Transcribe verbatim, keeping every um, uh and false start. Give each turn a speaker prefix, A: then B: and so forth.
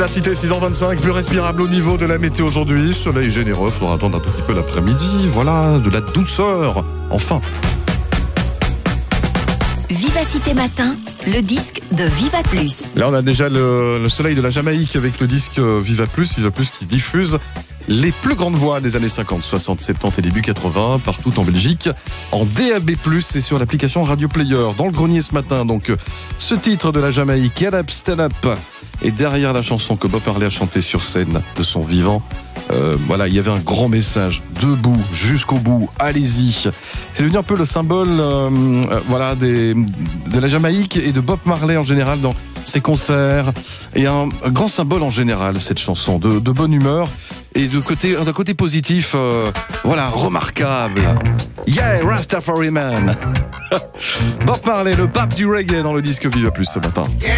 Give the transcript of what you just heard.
A: Vivacité six heures vingt-cinq, plus respirable au niveau de la météo aujourd'hui. Soleil généreux, faudra attendre un tout petit peu l'après-midi. Voilà, de la douceur, enfin.
B: Vivacité Matin, le disque de Viva Plus.
A: Là, on a déjà le, le soleil de la Jamaïque avec le disque Viva Plus, Viva Plus qui diffuse les plus grandes voix des années cinquante, soixante, soixante-dix et début quatre-vingts partout en Belgique en D A B plus, et sur l'application Radio Player. Dans le grenier ce matin, donc, ce titre de la Jamaïque, Get Up, Stand Up. Et derrière la chanson que Bob Marley a chantée sur scène de son vivant, euh, voilà, il y avait un grand message. Debout, jusqu'au bout, allez-y. C'est devenu un peu le symbole, euh, euh, voilà, des, de la Jamaïque et de Bob Marley en général dans ses concerts. Et un, un grand symbole en général, cette chanson, de, de bonne humeur et de côté, d'un côté positif, euh, voilà, remarquable. Yeah, Rastafari Man. Bob Marley, le pape du reggae dans le disque Viva Plus ce matin.